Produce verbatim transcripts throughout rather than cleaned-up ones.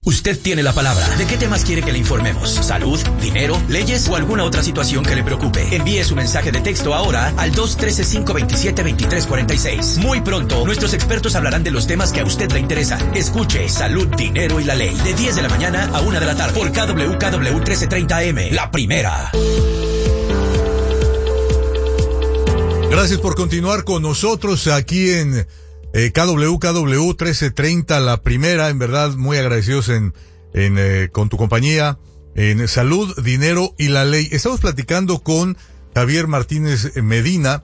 Usted tiene la palabra. ¿De qué temas quiere que le informemos? ¿Salud, dinero, leyes o alguna otra situación que le preocupe? Envíe su mensaje de texto ahora al dos uno tres, cinco dos siete, dos tres cuatro seis. Muy pronto, nuestros expertos hablarán de los temas que a usted le interesan. Escuche Salud, Dinero y la Ley de diez de la mañana a una de la tarde por K W K W trece treinta A M. La primera. Gracias por continuar con nosotros aquí en Eh, K W K W trece treinta, la primera. En verdad, muy agradecidos en, en, eh, con tu compañía, en Salud, Dinero y la Ley. Estamos platicando con Javier Martínez Medina,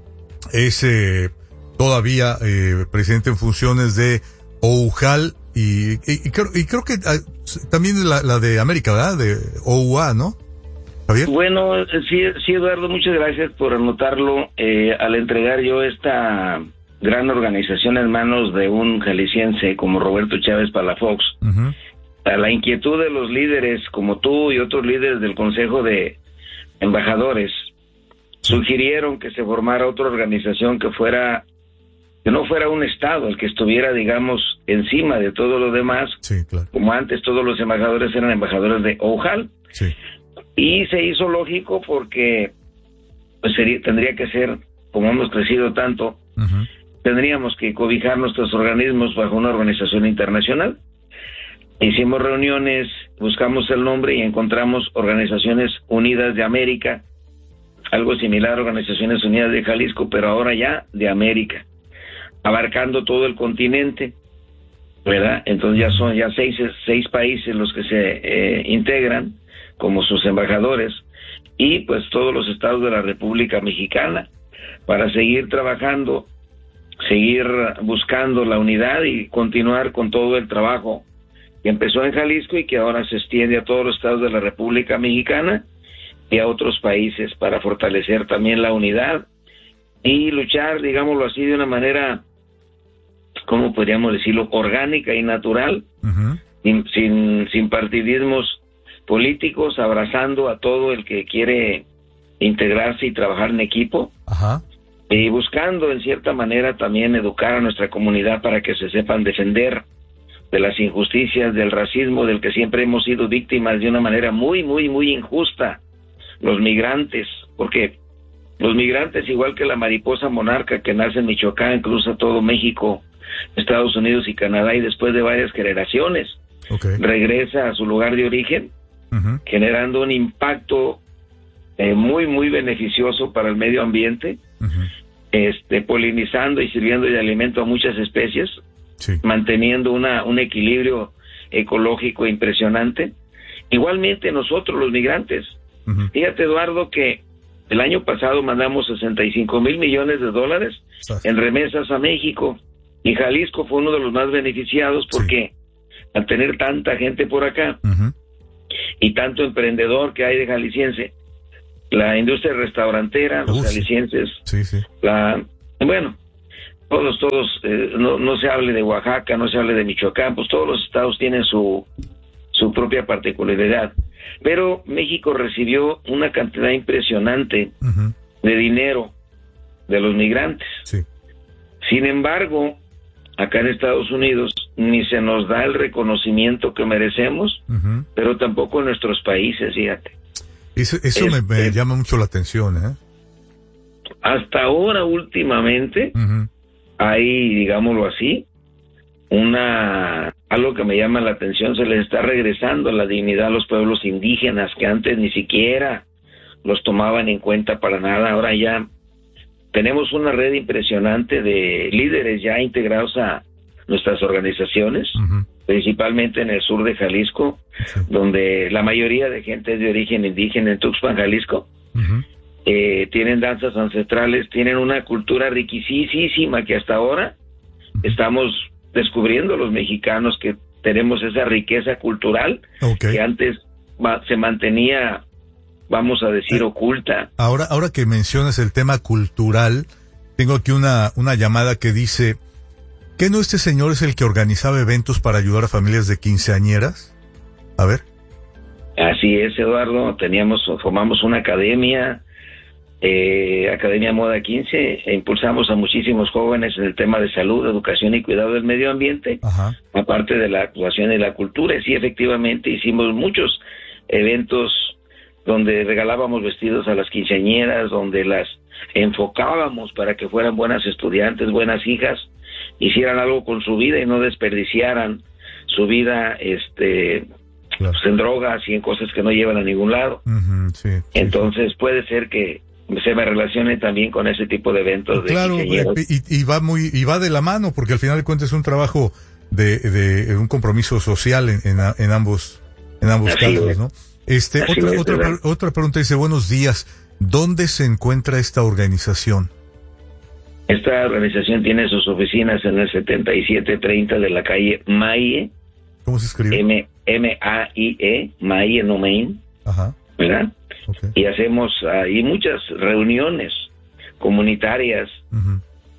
es eh, todavía eh, presidente en funciones de O U J A L y, y, y, creo, y creo que ah, también la, la de América, ¿verdad? De O U A, ¿no? Javier. Bueno, sí, sí, Eduardo, muchas gracias por anotarlo. Eh, al entregar yo esta gran organización en manos de un jalisciense como Roberto Chávez Palafox, uh-huh. a la inquietud de los líderes como tú y otros líderes del Consejo de Embajadores, sí. sugirieron que se formara otra organización que fuera, que no fuera un estado, el que estuviera, digamos, encima de todo lo demás, sí, claro. como antes todos los embajadores eran embajadores de O U J A L. Sí. Y se hizo lógico porque pues sería, tendría que ser, como hemos crecido tanto, uh-huh. tendríamos que cobijar nuestros organismos bajo una organización internacional. Hicimos reuniones, buscamos el nombre y encontramos Organizaciones Unidas de América, algo similar a Organizaciones Unidas de Jalisco, pero ahora ya de América, abarcando todo el continente, ¿verdad? Entonces ya son ya seis, seis países los que se eh, integran como sus embajadores y pues todos los estados de la República Mexicana para seguir trabajando, seguir buscando la unidad y continuar con todo el trabajo que empezó en Jalisco y que ahora se extiende a todos los estados de la República Mexicana y a otros países para fortalecer también la unidad y luchar, digámoslo así, de una manera, ¿cómo podríamos decirlo?, orgánica y natural, uh-huh. sin, sin, sin partidismos políticos, abrazando a todo el que quiere integrarse y trabajar en equipo. Ajá. Y buscando, en cierta manera, también educar a nuestra comunidad para que se sepan defender de las injusticias, del racismo, del que siempre hemos sido víctimas de una manera muy, muy, muy injusta. Los migrantes, porque los migrantes, igual que la mariposa monarca que nace en Michoacán, cruza todo México, Estados Unidos y Canadá, y después de varias generaciones, okay. regresa a su lugar de origen, uh-huh. generando un impacto eh, muy, muy beneficioso para el medio ambiente, uh-huh. este, polinizando y sirviendo de alimento a muchas especies, sí. manteniendo una, un equilibrio ecológico impresionante. Igualmente nosotros, los migrantes. Uh-huh. Fíjate, Eduardo, que el año pasado mandamos sesenta y cinco mil millones de dólares sí. en remesas a México, y Jalisco fue uno de los más beneficiados porque sí. al tener tanta gente por acá, uh-huh. y tanto emprendedor que hay de jalisciense, la industria restaurantera, los uh, jaliscienses, sí, sí. la, bueno, todos, todos, eh, no, no se hable de Oaxaca, no se hable de Michoacán, pues todos los estados tienen su, su propia particularidad, pero México recibió una cantidad impresionante uh-huh. de dinero de los migrantes. Sí. Sin embargo, acá en Estados Unidos ni se nos da el reconocimiento que merecemos, uh-huh. pero tampoco en nuestros países, fíjate. Eso, eso este, me, me llama mucho la atención, ¿eh? Hasta ahora, últimamente, uh-huh. hay, digámoslo así, una algo que me llama la atención, se les está regresando la dignidad a los pueblos indígenas, que antes ni siquiera los tomaban en cuenta para nada. Ahora ya tenemos una red impresionante de líderes ya integrados a nuestras organizaciones, uh-huh. principalmente en el sur de Jalisco, sí. donde la mayoría de gente es de origen indígena, en Tuxpan, Jalisco. Uh-huh. Eh, tienen danzas ancestrales, tienen una cultura riquísima que hasta ahora uh-huh. estamos descubriendo los mexicanos, que tenemos esa riqueza cultural okay. que antes va, se mantenía, vamos a decir, eh, oculta. Ahora, ahora que mencionas el tema cultural, tengo aquí una, una llamada que dice: ¿qué no este señor es el que organizaba eventos para ayudar a familias de quinceañeras? A ver. Así es, Eduardo, teníamos, formamos una academia, eh, Academia Moda quince, e impulsamos a muchísimos jóvenes en el tema de salud, educación y cuidado del medio ambiente, Ajá. aparte de la actuación y la cultura. Y sí, efectivamente, hicimos muchos eventos donde regalábamos vestidos a las quinceañeras, donde las enfocábamos para que fueran buenas estudiantes, buenas hijas, hicieran algo con su vida y no desperdiciaran su vida este claro. pues en drogas y en cosas que no llevan a ningún lado. Uh-huh, sí, sí, Entonces sí. puede ser que se me relacione también con ese tipo de eventos. Claro, de y, y va muy y va de la mano, porque al final de cuentas es un trabajo de, de un compromiso social en, en, en ambos en ambos Así casos, es. ¿no? Este, Así otra, es, otra, ¿verdad? otra pregunta dice, buenos días, ¿dónde se encuentra esta organización? Esta organización tiene sus oficinas en el setenta y siete treinta de la calle Maie. ¿Cómo se escribe? M, M A I E, Maie, no Main. Ajá. ¿Verdad? Okay. Y hacemos ahí muchas reuniones comunitarias, uh-huh.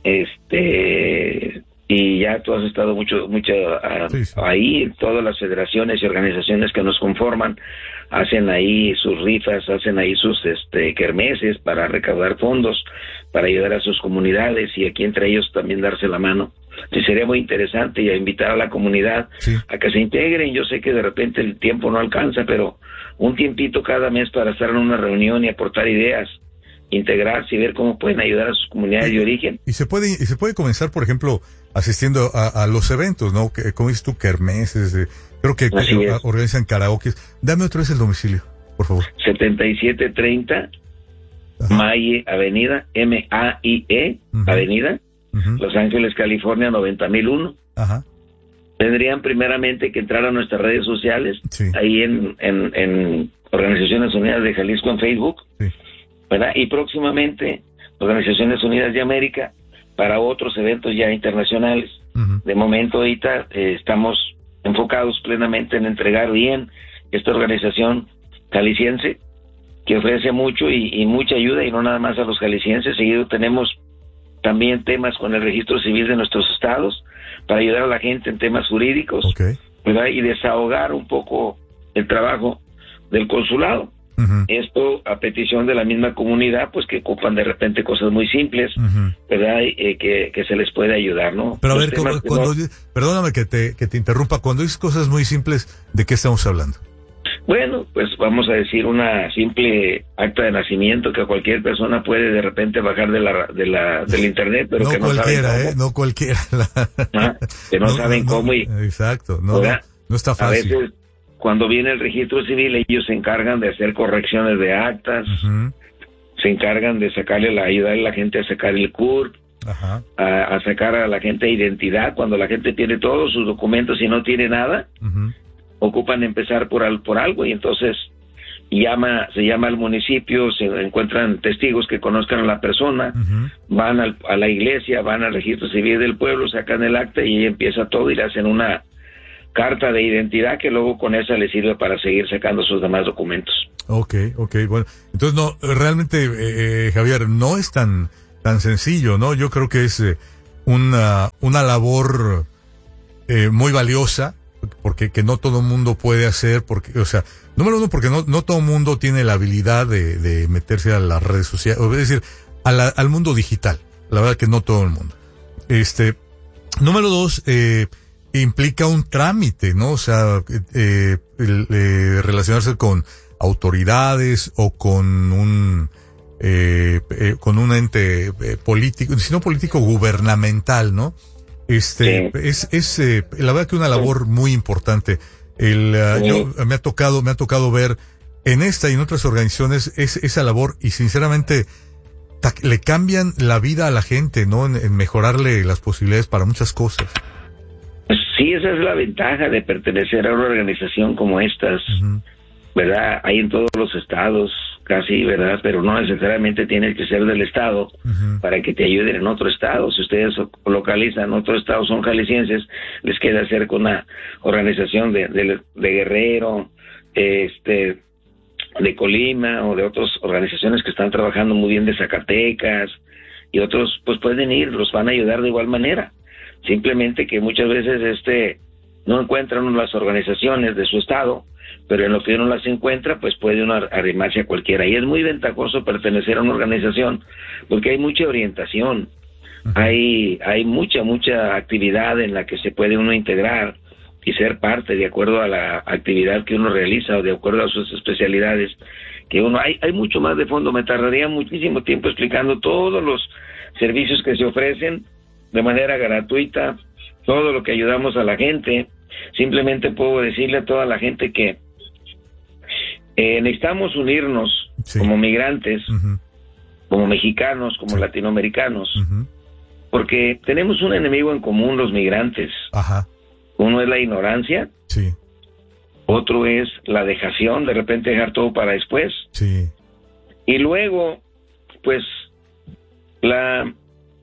este... y ya tú has estado mucho mucho uh, sí, sí. ahí, todas las federaciones y organizaciones que nos conforman hacen ahí sus rifas, hacen ahí sus este kermeses para recaudar fondos, para ayudar a sus comunidades y aquí entre ellos también darse la mano. Sí, sería muy interesante y a invitar a la comunidad sí. a que se integren. Yo sé que de repente el tiempo no alcanza, pero un tiempito cada mes para estar en una reunión y aportar ideas, integrarse y ver cómo pueden ayudar a sus comunidades y, de origen. Y se puede y se puede comenzar, por ejemplo, asistiendo a, a los eventos, ¿no? Que, como dices tú, kermeses, eh, creo que, que organizan karaoke. Dame otra vez el domicilio, por favor. setenta y siete treinta Maie Avenida, M A I E, uh-huh. Avenida, uh-huh. Los Ángeles, California, noventa mil uno. Ajá. Tendrían primeramente que entrar a nuestras redes sociales, sí. ahí en, en, en Organizaciones Unidas de Jalisco en Facebook, sí. ¿verdad? Y próximamente Organizaciones Unidas de América para otros eventos ya internacionales. Uh-huh. De momento ahorita eh, estamos enfocados plenamente en entregar bien esta organización jalisciense que ofrece mucho y, y mucha ayuda, y no nada más a los jaliscienses. Seguido tenemos también temas con el registro civil de nuestros estados para ayudar a la gente en temas jurídicos, okay. ¿verdad? Y desahogar un poco el trabajo del consulado. Uh-huh. Esto a petición de la misma comunidad, pues que ocupan de repente cosas muy simples, uh-huh. ¿verdad? Eh, que, que se les puede ayudar, ¿no? Pero a Los ver, cuando, cuando, no... perdóname que te, que te interrumpa, cuando dices cosas muy simples, ¿de qué estamos hablando? Bueno, pues vamos a decir una simple acta de nacimiento que cualquier persona puede de repente bajar de la de la del internet, pero no que no cualquiera, saben cómo. ¿eh? No cualquiera. Ah, que no, no saben no, cómo y exacto, no, no, no está fácil. A veces cuando viene el registro civil ellos se encargan de hacer correcciones de actas, uh-huh. se encargan de sacarle la ayudar a la gente a sacar el C U R P, Ajá. A, a sacar a la gente identidad cuando la gente tiene todos sus documentos y no tiene nada. Uh-huh. Ocupan empezar por, al, por algo y entonces llama se llama al municipio, se encuentran testigos que conozcan a la persona, uh-huh. van al, a la iglesia, van al registro civil del pueblo, sacan el acta y empieza todo y le hacen una carta de identidad que luego con esa les sirve para seguir sacando sus demás documentos. Okay, okay, bueno, entonces no, realmente eh, Javier, no es tan tan sencillo, ¿no? Yo creo que es eh, una una labor eh, muy valiosa, porque que no todo el mundo puede hacer, porque, o sea, número uno, porque no no todo el mundo tiene la habilidad de, de meterse a las redes sociales, es decir, a la, al mundo digital. La verdad que no todo el mundo. Este, número dos, eh, implica un trámite, ¿no? O sea, eh, el, eh, relacionarse con autoridades o con un eh, eh, con un ente eh, político, si no político, gubernamental, ¿no? Este, sí. es, es, eh, la verdad que una labor muy importante. El, uh, sí. yo, me ha tocado, me ha tocado ver en esta y en otras organizaciones es, esa labor y sinceramente ta, le cambian la vida a la gente, ¿no? En, en mejorarle las posibilidades para muchas cosas. Sí, esa es la ventaja de pertenecer a una organización como estas, uh-huh. ¿verdad? Hay en todos los estados, casi, ¿verdad? Pero no necesariamente tienes que ser del estado uh-huh. para que te ayuden en otro estado. Si ustedes localizan otro estado, son jaliscienses, les queda cerca una organización de, de, de Guerrero, este, de Colima o de otras organizaciones que están trabajando muy bien de Zacatecas y otros, pues pueden ir, los van a ayudar de igual manera. Simplemente que muchas veces este no encuentran las organizaciones de su estado pero en lo que uno las encuentra, pues puede uno arrimarse a cualquiera. Y es muy ventajoso pertenecer a una organización, porque hay mucha orientación, uh-huh. hay hay mucha, mucha actividad en la que se puede uno integrar y ser parte de acuerdo a la actividad que uno realiza o de acuerdo a sus especialidades. Que uno hay, hay mucho más de fondo. Me tardaría muchísimo tiempo explicando todos los servicios que se ofrecen de manera gratuita, todo lo que ayudamos a la gente. Simplemente puedo decirle a toda la gente que eh, necesitamos unirnos sí. como migrantes, uh-huh. como mexicanos, como sí. latinoamericanos, uh-huh. porque tenemos un enemigo en común los migrantes. Ajá. Uno es la ignorancia, sí. otro es la dejación, de repente dejar todo para después, sí. y luego, pues, la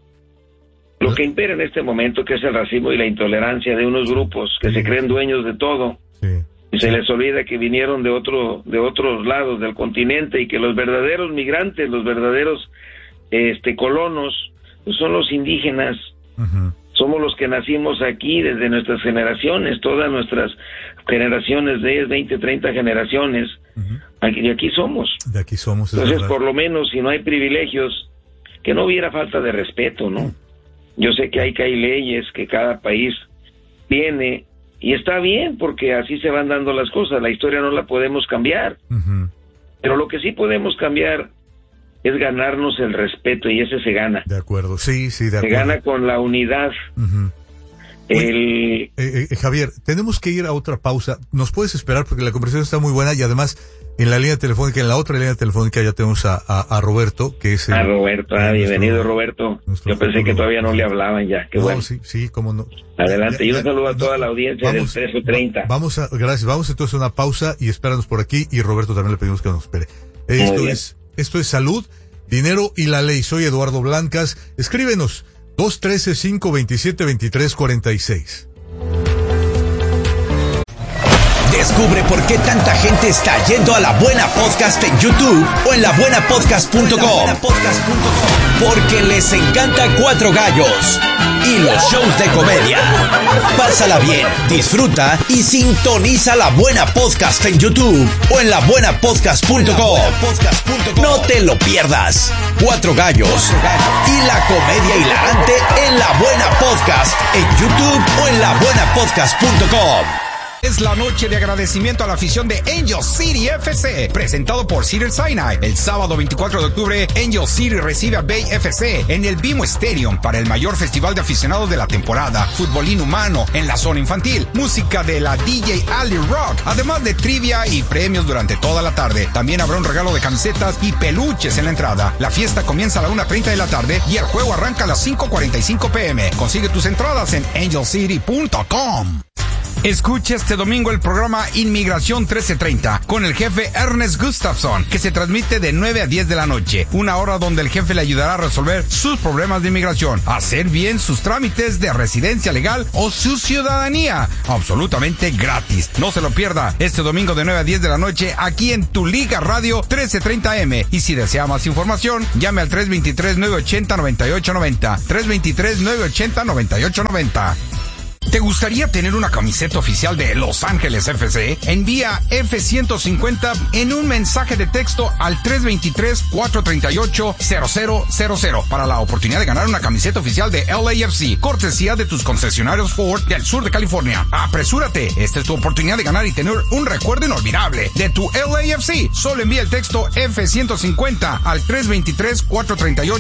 lo que impera en este momento, que es el racismo y la intolerancia de unos grupos que sí. se creen dueños de todo, sí. y se les olvida que vinieron de otro de otros lados del continente y que los verdaderos migrantes, los verdaderos este colonos, pues son los indígenas. Uh-huh. Somos los que nacimos aquí desde nuestras generaciones, todas nuestras generaciones, diez, veinte, treinta generaciones, uh-huh. aquí, de aquí somos. De aquí somos. Entonces, por lo menos, si no hay privilegios, que no hubiera falta de respeto, ¿no? Yo sé que hay, que hay leyes que cada país tiene, y está bien, porque así se van dando las cosas. La historia no la podemos cambiar. Uh-huh. Pero lo que sí podemos cambiar es ganarnos el respeto, y ese se gana. De acuerdo, sí, sí, de acuerdo. Se gana con la unidad. Uh-huh. El... Oye, eh, eh, Javier, tenemos que ir a otra pausa. ¿Nos puedes esperar? Porque la conversación está muy buena, y además en la línea telefónica, en la otra línea telefónica ya tenemos a, a, a Roberto, que es el, a Roberto, ah, bienvenido nuestro, Roberto. Yo pensé que todavía no le hablaban ya, qué no, bueno. Sí, sí, cómo no. Adelante, y un saludo a toda no, la audiencia vamos, del trece treinta. Vamos a, gracias, vamos entonces a una pausa y espéranos por aquí, y Roberto también le pedimos que nos espere. Esto es, esto es Salud, Dinero y la Ley. Soy Eduardo Blancas. Escríbenos dos uno tres, cinco dos siete, dos tres cuatro seis. Descubre por qué tanta gente está yendo a La Buena Podcast en YouTube o en la buena podcast punto com. Porque les encanta Cuatro Gallos y los shows de comedia. Pásala bien, disfruta y sintoniza La Buena Podcast en YouTube o en la buena podcast punto com. No te lo pierdas. Cuatro Gallos y la comedia hilarante en La Buena Podcast en YouTube o en la buena podcast punto com. Es la noche de agradecimiento a la afición de Angel City F C, presentado por Cedar Sinai. El sábado veinticuatro de octubre, Angel City recibe a Bay F C en el BMO Stadium para el mayor festival de aficionados de la temporada. Fútbol inhumano en la zona infantil, música de la D J Ali Rock, además de trivia y premios durante toda la tarde. También habrá un regalo de camisetas y peluches en la entrada. La fiesta comienza a la una treinta de la tarde y el juego arranca a las cinco cuarenta y cinco pm. Consigue tus entradas en angel city punto com. Escucha este domingo el programa Inmigración trece treinta con el jefe Ernest Gustafson, que se transmite de nueve a diez de la noche, una hora donde el jefe le ayudará a resolver sus problemas de inmigración, hacer bien sus trámites de residencia legal o su ciudadanía, absolutamente gratis. No se lo pierda este domingo de nueve a diez de la noche aquí en Tu Liga Radio trece treinta eme. Y si desea más información, llame al tres dos tres, nueve ocho cero, nueve ocho nueve cero, tres dos tres, nueve ocho cero, nueve ocho nueve cero. ¿Te gustaría tener una camiseta oficial de Los Ángeles F C? Envía F ciento cincuenta en un mensaje de texto al tres dos tres, cuatro tres ocho, cero cero cero cero para la oportunidad de ganar una camiseta oficial de L A F C, cortesía de tus concesionarios Ford del sur de California. ¡Apresúrate! Esta es tu oportunidad de ganar y tener un recuerdo inolvidable de tu L A F C. Solo envía el texto F ciento cincuenta al tres dos tres, cuatro tres ocho,